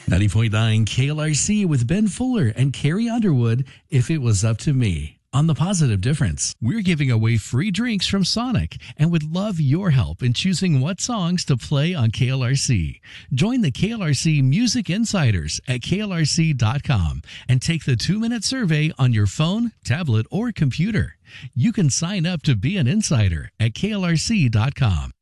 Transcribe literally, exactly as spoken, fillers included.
ninety point nine K L R C with Ben Fuller and Carrie Underwood, If It Was Up to Me, on The Positive Difference. We're giving away free drinks from Sonic and would love your help in choosing what songs to play on K L R C. Join the K L R C Music Insiders at K L R C dot com and take the two-minute survey on your phone, tablet, or computer. You can sign up to be an insider at K L R C dot com.